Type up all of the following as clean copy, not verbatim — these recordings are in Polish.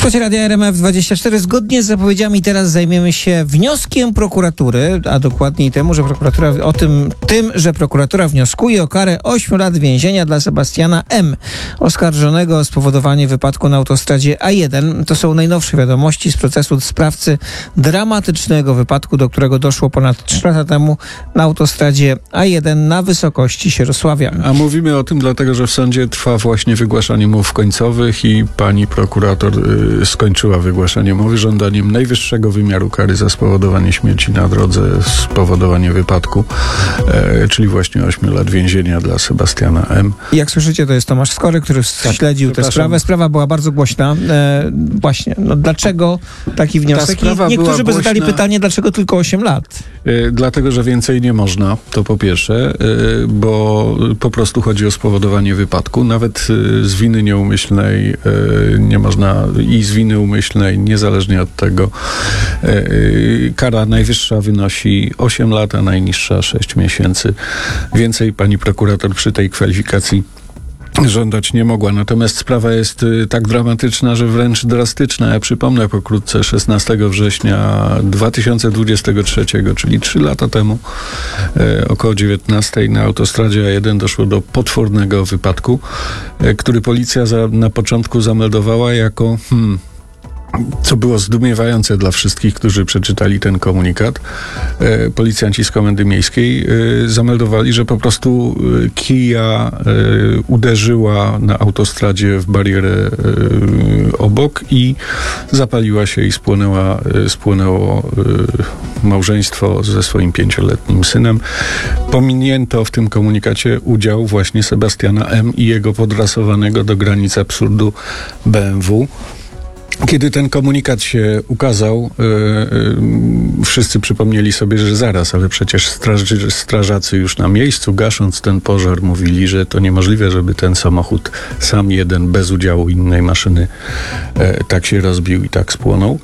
Słuchajcie, Radia RMF24. Zgodnie z zapowiedziami teraz zajmiemy się wnioskiem prokuratury, a dokładniej temu, że prokuratura że prokuratura wnioskuje o karę 8 lat więzienia dla Sebastiana M., oskarżonego o spowodowanie wypadku na autostradzie A1. To są najnowsze wiadomości z procesu sprawcy dramatycznego wypadku, do którego doszło ponad 3 lata temu na autostradzie A1 na wysokości Sierosławia. A mówimy o tym dlatego, że w sądzie trwa właśnie wygłaszanie mów końcowych i pani prokurator skończyła wygłaszanie mowy żądaniem najwyższego wymiaru kary za spowodowanie śmierci na drodze, spowodowanie wypadku, czyli właśnie 8 lat więzienia dla Sebastiana M. Jak słyszycie, to jest Tomasz Skory, który śledził tę sprawę. Sprawa była bardzo głośna. Właśnie, dlaczego taki wniosek? I niektórzy by zadali pytanie, dlaczego tylko 8 lat? Dlatego, że więcej nie można, to po pierwsze, bo po prostu chodzi o spowodowanie wypadku. Nawet z winy nieumyślnej nie można i z winy umyślnej, niezależnie od tego, kara najwyższa wynosi 8 lat, a najniższa 6 miesięcy. Więcej pani prokurator przy tej kwalifikacji żądać nie mogła. Natomiast sprawa jest tak dramatyczna, że wręcz drastyczna. Ja przypomnę pokrótce, 16 września 2023, czyli 3 lata temu, około 19 na autostradzie A1 doszło do potwornego wypadku, który policja na początku zameldowała jako co było zdumiewające dla wszystkich, którzy przeczytali ten komunikat. Policjanci z Komendy Miejskiej zameldowali, że po prostu kija uderzyła na autostradzie w barierę obok i zapaliła się i spłonęło małżeństwo ze swoim 5-letnim synem. Pominięto w tym komunikacie udział właśnie Sebastiana M. i jego podrasowanego do granic absurdu BMW. Kiedy ten komunikat się ukazał, wszyscy przypomnieli sobie, że zaraz, ale przecież strażacy już na miejscu, gasząc ten pożar, mówili, że to niemożliwe, żeby ten samochód sam jeden, bez udziału innej maszyny, tak się rozbił i tak spłonął.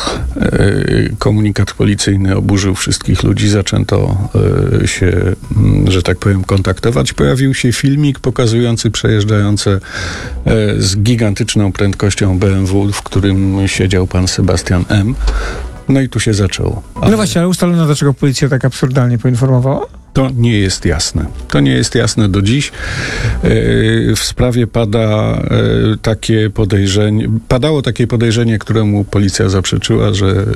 Komunikat policyjny oburzył wszystkich ludzi, zaczęto się, że tak powiem, kontaktować. Pojawił się filmik pokazujący przejeżdżające z gigantyczną prędkością BMW, w którym siedział pan Sebastian M. No i tu się zaczęło. No właśnie, ale ustalono, dlaczego policja tak absurdalnie poinformowała? To nie jest jasne. To nie jest jasne do dziś. W sprawie padało takie podejrzenie, któremu policja zaprzeczyła,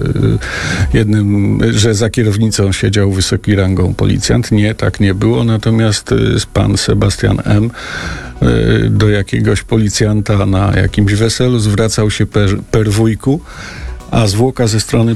że za kierownicą siedział wysoki rangą policjant. Nie, tak nie było. Natomiast pan Sebastian M. do jakiegoś policjanta na jakimś weselu zwracał się per wujku, a zwłoka ze strony